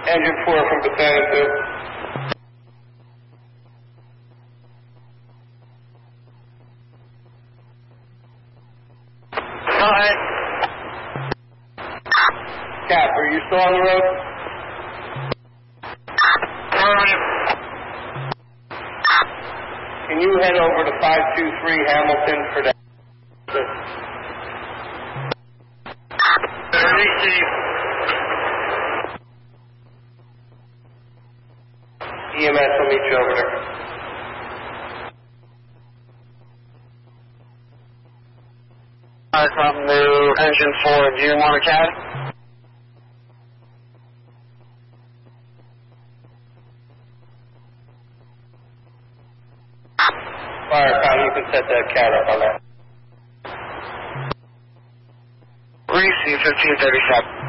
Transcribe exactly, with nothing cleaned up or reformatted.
Engine four from Battalion two. Go ahead. Cap, are you still on the road? Can you head over to five two three Hamilton for that? Receive. E M S will meet you over there. Hi, from new engine four. Do you want a cat? Fire County, you can set that cat up on that. Receive fifteen thirty-seven.